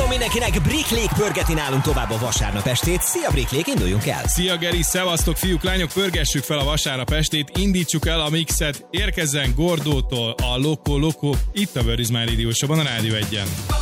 Sziasztok mindenkinek! Bricklék pörgeti nálunk tovább a vasárnap estét. Szia Bricklék, induljunk el! Szia Geri, szevasztok fiúk, lányok, pörgessük fel a vasárnap estét, indítsuk el a mixet, érkezzen Gordótól a Loco Loco, itt a Where is My Radio Show-ban, a Rádió 1-en.